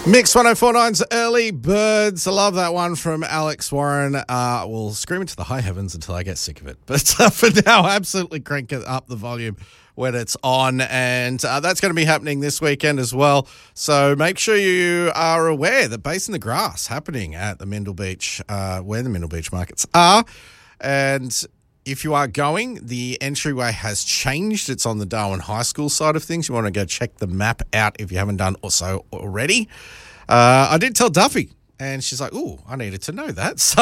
Mix 104.9's Early Birds. I love that one from Alex Warren. We'll scream into the high heavens until I get sick of it. But for now, absolutely crank it up the volume when it's on. And that's going to be happening this weekend as well. So make sure you are aware that Bass in the Grass happening at the Mindle Beach, where the Mindle Beach markets are. And if you are going, the entryway has changed. It's on the Darwin High School side of things. You want to go check the map out if you haven't done so already. I did tell Duffy, and she's like, ooh, I needed to know that. So,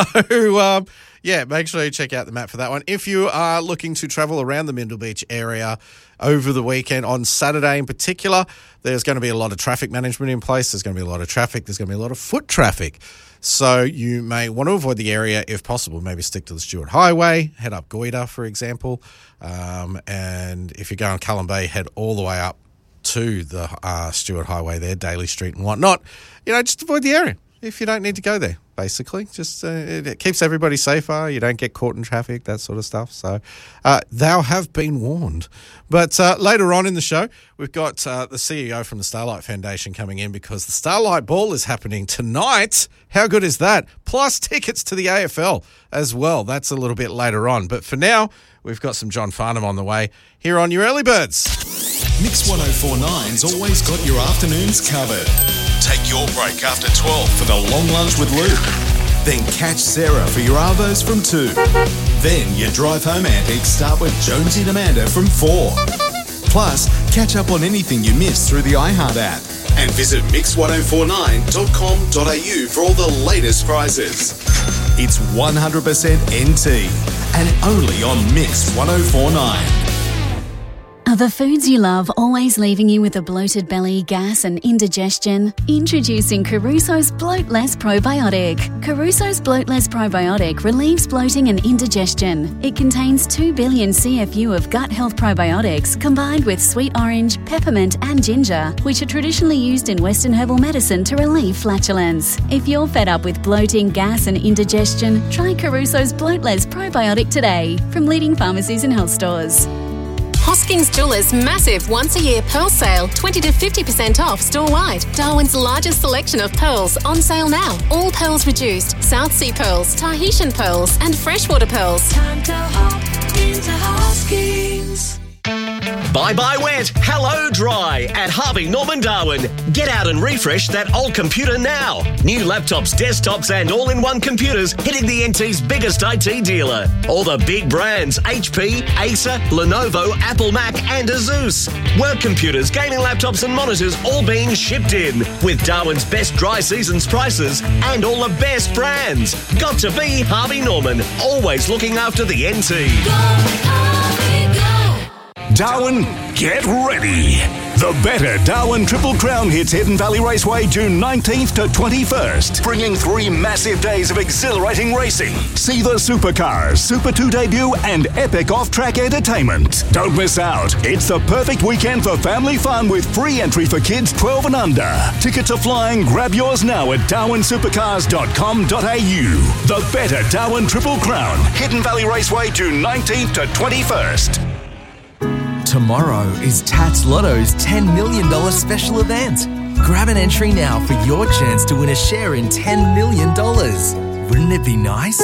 make sure you check out the map for that one. If you are looking to travel around the Mindle Beach area over the weekend, on Saturday in particular, there's going to be a lot of traffic management in place. There's going to be a lot of traffic. There's going to be a lot of foot traffic. So you may want to avoid the area if possible. Maybe stick to the Stewart Highway, head up Goyder, for example. And if you're going Cullen Bay, head all the way up to the Stewart Highway there, Daly Street and whatnot. Just avoid the area if you don't need to go there, basically. Just it keeps everybody safer. You don't get caught in traffic, that sort of stuff. So thou have been warned. But later on in the show, we've got the CEO from the Starlight Foundation coming in because the Starlight Ball is happening tonight. How good is that? Plus tickets to the AFL as well. That's a little bit later on. But for now, we've got some John Farnham on the way here on your Early Birds. Mix 104.9's always got your afternoons covered. Take your break after 12 for the long lunch with Luke. Then catch Sarah for your Arvos from 2. Then your drive home antics start with Jonesy and Amanda from 4. Plus, catch up on anything you missed through the iHeart app. And visit mix1049.com.au for all the latest prizes. It's 100% NT and only on Mix 104.9. Are the foods you love always leaving you with a bloated belly, gas and indigestion? Introducing Caruso's Bloat Less Probiotic. Caruso's Bloat Less Probiotic relieves bloating and indigestion. It contains 2 billion CFU of gut health probiotics combined with sweet orange, peppermint and ginger, which are traditionally used in Western herbal medicine to relieve flatulence. If you're fed up with bloating, gas and indigestion, try Caruso's Bloat Less Probiotic today from leading pharmacies and health stores. Hoskins Jewelers' massive once-a-year pearl sale, 20 to 50% off store-wide. Darwin's largest selection of pearls on sale now. All pearls reduced, South Sea pearls, Tahitian pearls and freshwater pearls. Time to hop into Hoskins. Bye-bye wet, hello dry at Harvey Norman Darwin. Get out and refresh that old computer now. New laptops, desktops and all-in-one computers hitting the NT's biggest IT dealer. All the big brands, HP, Acer, Lenovo, Apple Mac and Asus. Work computers, gaming laptops and monitors all being shipped in with Darwin's best dry seasons prices and all the best brands. Got to be Harvey Norman, always looking after the NT. Go, Harvey, go. Darwin, get ready. The better Darwin Triple Crown hits Hidden Valley Raceway June 19th to 21st, bringing 3 massive days of exhilarating racing. See the supercars, Super 2 debut and epic off-track entertainment. Don't miss out. It's the perfect weekend for family fun with free entry for kids 12 and under. Tickets are flying. Grab yours now at darwinsupercars.com.au. The better Darwin Triple Crown, Hidden Valley Raceway June 19th to 21st. Tomorrow is Tats Lotto's $10 million special event. Grab an entry now for your chance to win a share in $10 million. Wouldn't it be nice?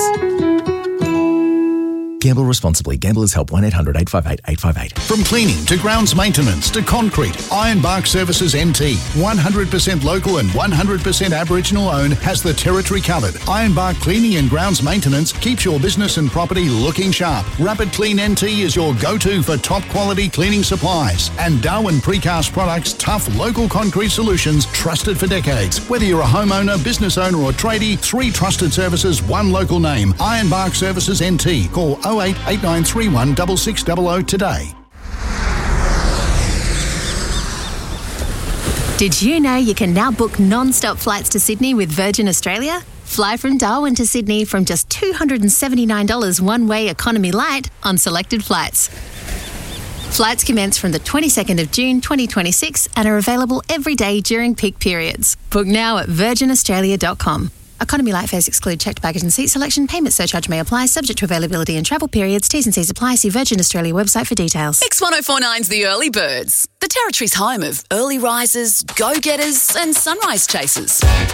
Gamble responsibly. Gamblers Help 1-800-858-858. From cleaning to grounds maintenance to concrete, Ironbark Services NT, 100% local and 100% Aboriginal owned, has the territory covered. Ironbark Cleaning and Grounds Maintenance keeps your business and property looking sharp. Rapid Clean NT is your go-to for top quality cleaning supplies. And Darwin Precast Products, tough local concrete solutions trusted for decades. Whether you're a homeowner, business owner or tradie, 3 trusted services, 1 local name. Ironbark Services NT. Call 088931 6600 today. Did you know you can now book non-stop flights to Sydney with Virgin Australia? Fly from Darwin to Sydney from just $279 one-way economy light on selected flights. Flights commence from the 22nd of June 2026 and are available every day during peak periods. Book now at virginaustralia.com. Economy Light fares exclude checked baggage and seat selection. Payment surcharge may apply, subject to availability and travel periods. T's and C's apply. See Virgin Australia website for details. X1049's The Early Birds, the Territory's home of early risers, go-getters and sunrise chasers.